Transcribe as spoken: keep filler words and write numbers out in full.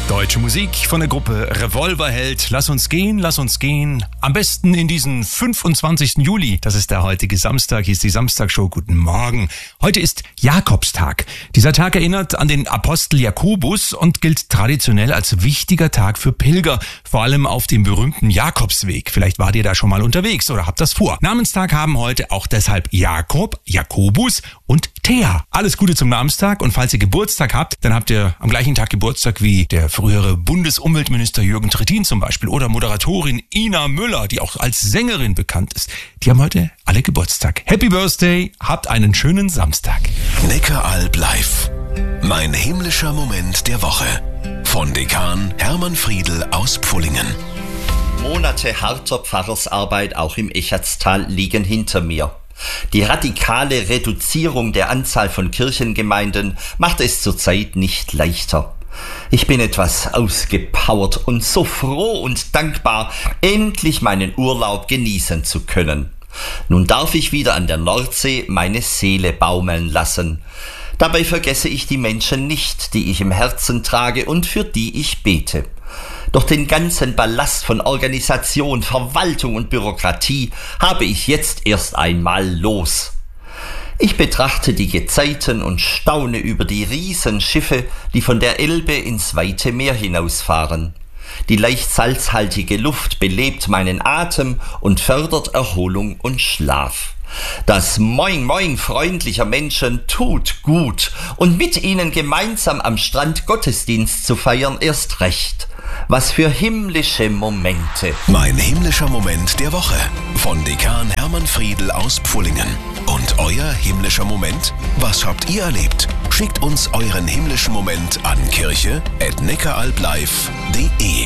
Deutsche Musik von der Gruppe Revolverheld. Lass uns gehen, lass uns gehen. Am besten in diesen fünfundzwanzigsten Juli. Das ist der heutige Samstag. Hier ist die Samstagshow. Guten Morgen. Heute ist Jakobstag. Dieser Tag erinnert an den Apostel Jakobus und gilt traditionell als wichtiger Tag für Pilger. Vor allem auf dem berühmten Jakobsweg. Vielleicht wart ihr da schon mal unterwegs oder habt das vor. Namenstag haben heute auch deshalb Jakob, Jakobus und Thea. Alles Gute zum Namenstag, und falls ihr Geburtstag habt, dann habt ihr am gleichen Tag Geburtstag wie der frühere Bundesumweltminister Jürgen Trittin zum Beispiel oder Moderatorin Ina Müller, die auch als Sängerin bekannt ist. Die haben heute alle Geburtstag. Happy Birthday, habt einen schönen Samstag. Neckaralb live. Mein himmlischer Moment der Woche. Von Dekan Hermann Friedl aus Pfullingen. Monate harter Pfarrersarbeit auch im Echatztal liegen hinter mir. Die radikale Reduzierung der Anzahl von Kirchengemeinden macht es zurzeit nicht leichter. Ich bin etwas ausgepowert und so froh und dankbar, endlich meinen Urlaub genießen zu können. Nun darf ich wieder an der Nordsee meine Seele baumeln lassen. Dabei vergesse ich die Menschen nicht, die ich im Herzen trage und für die ich bete. Doch den ganzen Ballast von Organisation, Verwaltung und Bürokratie habe ich jetzt erst einmal los. Ich betrachte die Gezeiten und staune über die Riesenschiffe, die von der Elbe ins weite Meer hinausfahren. Die leicht salzhaltige Luft belebt meinen Atem und fördert Erholung und Schlaf. Das Moin Moin freundlicher Menschen tut gut, und mit ihnen gemeinsam am Strand Gottesdienst zu feiern erst recht. Was für himmlische Momente. Mein himmlischer Moment der Woche. Von Dekan Hermann Friedl aus Pfullingen. Und euer himmlischer Moment? Was habt ihr erlebt? Schickt uns euren himmlischen Moment an kirche at neckaralblive punkt de.